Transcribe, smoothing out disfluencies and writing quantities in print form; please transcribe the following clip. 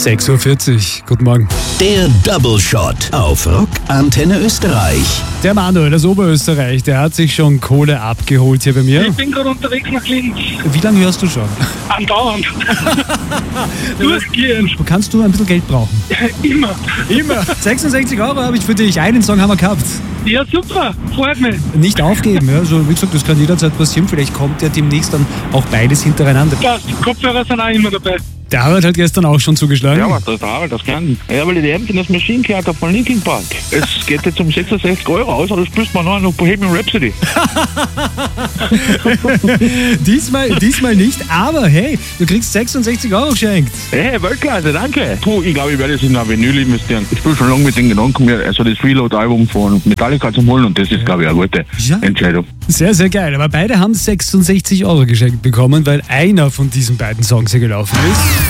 6:40 Uhr, guten Morgen. Der Double Shot auf Rock Antenne Österreich. Der Manuel aus Oberösterreich, der hat sich schon Kohle abgeholt hier bei mir. Ich bin gerade unterwegs nach Linz. Wie lange hörst du schon? Andauernd. Durchgehend. Kannst du ein bisschen Geld brauchen? Immer. 66 € habe ich für dich, einen Song haben wir gehabt. Ja, super. Freut mich. Nicht aufgeben, ja. Also, wie gesagt, das kann jederzeit passieren. Vielleicht kommt ja demnächst dann auch beides hintereinander. Passt. Kopfhörer sind auch immer dabei. Der Harald hat gestern auch schon zugeschlagen. Ja, was das Harald, das kann. Ja, weil ich die Emptiness Machine gehört habe von Linkin Park. Es geht jetzt um 66 € aus, aber das spürst man noch Bohemian Rhapsody. diesmal nicht, aber hey, du kriegst 66 € geschenkt. Hey, Weltklasse, danke. Puh, ich glaube, ich werde jetzt in ein Vinyl investieren. Ich spiele schon lange mit den Gedanken, mir also das Reload-Album von Metallica zu holen und das ist, glaube ich, eine gute Entscheidung. Sehr, sehr geil. Aber beide haben 66 € geschenkt bekommen, weil einer von diesen beiden Songs hier gelaufen ist.